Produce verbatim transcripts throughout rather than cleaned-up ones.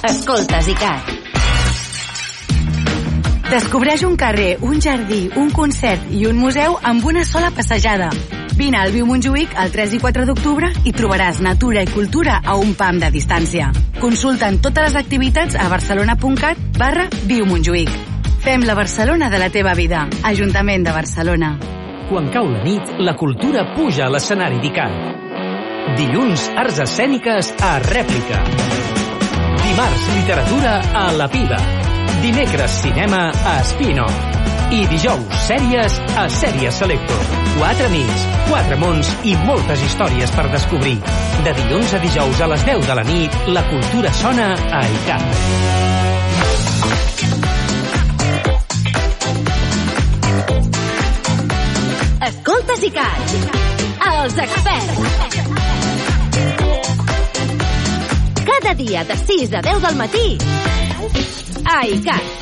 Escoltes ICAT. Descobreix un carrer, un jardí, un concert i un museu amb una sola passejada. Vine al Viu Montjuïc el tres i quatre d'octubre i trobaràs natura i cultura a un pam de distància. Consulta'n totes les activitats a barcelona.cat barra Viu Montjuïc. Fem la Barcelona de la teva vida. Ajuntament de Barcelona. Quan cau la nit, la cultura puja a l'escenari d'ICAT. Dilluns, arts escèniques a Rèplica. Dimarts, literatura a La Piba. Dimecres, cinema a Spin-off. I dijous, sèries a Sèries Selector. Quatre amics, quatre mons i moltes històries per descobrir. De dilluns a dijous a les deu de la nit, la cultura sona a ICAT. Escoltes ICAT. Els experts. Cada dia de sis a deu del matí a ICAT.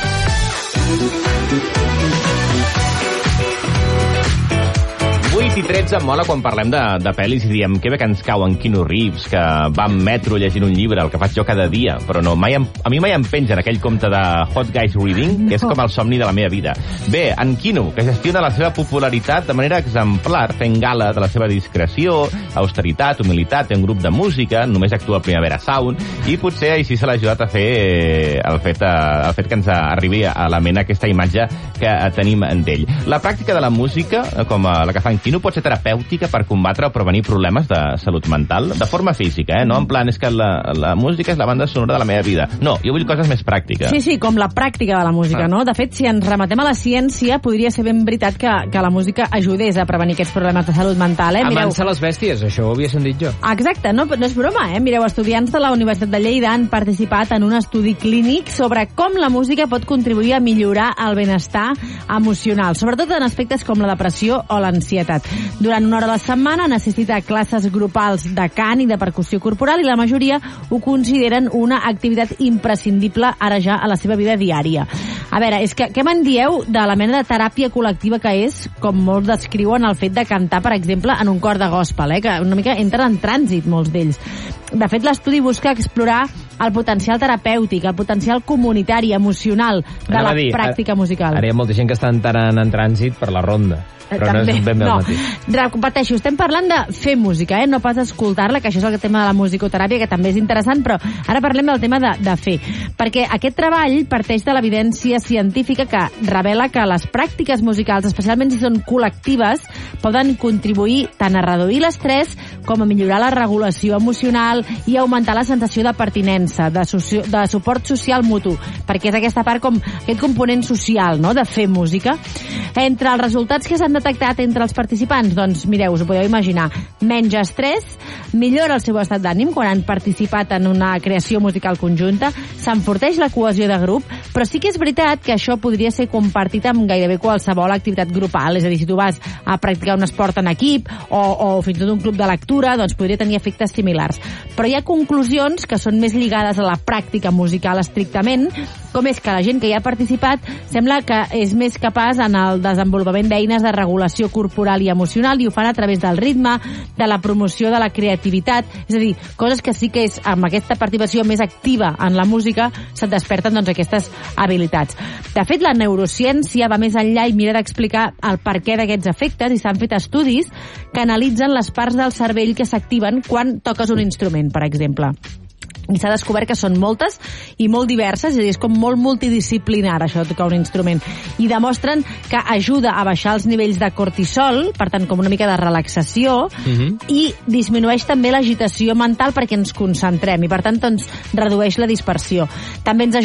vuit i tretze em mola quan parlem de, de pel·lis i diem que bé que ens cau en Keanu Reeves, que va en metro llegint un llibre, el que faig jo cada dia, però no, mai em, a mi mai em pengen aquell compte de Hot Guys Reading, que és com el somni de la meva vida. Bé, en Keanu, que gestiona la seva popularitat de manera exemplar, fent gala de la seva discreció, austeritat, humilitat, té un grup de música, només actua a Primavera Sound, i potser així se l'ha ajudat a fer eh, el, fet, eh, el fet que ens arribi a la ment aquesta imatge que tenim d'ell. La pràctica de la música, com la que fa en Keanu, pot ser terapèutica per combatre o prevenir problemes de salut mental, de forma física, eh? No en plan, és que la, la música és la banda sonora de la meva vida. No, jo vull coses més pràctiques. Sí, sí, com la pràctica de la música, ah. no? De fet, si ens remetem a la ciència, podria ser ben veritat que, que la música ajudés a prevenir aquests problemes de salut mental, eh? Mireu... Avança les bèsties, això ho havia sentit jo. Exacte, no, no és broma, eh? Mireu, estudiants de la Universitat de Lleida han participat en un estudi clínic sobre com la música pot contribuir a millorar el benestar emocional, sobretot en aspectes com la depressió o l'ansietat. Durant una hora a la setmana necessita classes grupals de cant i de percussió corporal i la majoria ho consideren una activitat imprescindible ara ja a la seva vida diària. A veure, és que què me'n dieu de la mena de teràpia col·lectiva que és, com molts descriuen, el fet de cantar, per exemple, en un cor de gospel, eh? Que una mica entren en trànsit molts d'ells. De fet, l'estudi busca explorar el potencial terapèutic, el potencial comunitari, emocional de Anava la dir, pràctica musical. Ara hi ha molta gent que està entrant en trànsit per la ronda. Però També. no és ben bé no. el mateix. Repeteixo, estem parlant de fer música, eh? No pas escoltar-la, que això és el tema de la musicoteràpia, que també és interessant, però ara parlem del tema de, de fer. Perquè aquest treball parteix de l'evidència científica que revela que les pràctiques musicals, especialment si són col·lectives, poden contribuir tant a reduir l'estrès com a millorar la regulació emocional i augmentar la sensació de pertinença, de, socio, de suport social mutu, perquè és aquesta part com aquest component social, no?, de fer música. Entre els resultats que s'han detectat entre els participants, doncs mireu, us ho podeu imaginar, menys estrès, millora el seu estat d'ànim quan han participat en una creació musical conjunta, s'enforteix la cohesió de grup, però sí que és veritat que això podria ser compartit amb gairebé qualsevol activitat grupal, és a dir, si tu vas a practicar un esport en equip o, o fins i tot un club de lectura, doncs podria tenir efectes similars. Però hi ha conclusions que són més lligades a la pràctica musical estrictament, com és que la gent que hi ha participat sembla que és més capaç en el desenvolupament d'eines de regulació corporal i emocional i ho fan a través del ritme, de la promoció de la creativitat, és a dir, coses que sí que és amb aquesta participació més activa en la música se't desperten doncs aquestes habilitats. De fet, la neurociència va més enllà i mira d'explicar el perquè d'aquests efectes i s'han fet estudis que analitzen les parts del cervell que s'activen quan toques un instrument, per exemple. I s'ha descobert que són moltes i molt diverses, és a dir, és com molt multidisciplinar això de tocar un instrument, i demostren que ajuda a baixar els nivells de cortisol, per tant com una mica de relaxació, uh-huh. i disminueix també l'agitació mental perquè ens concentrem i per tant doncs redueix la dispersió. També ens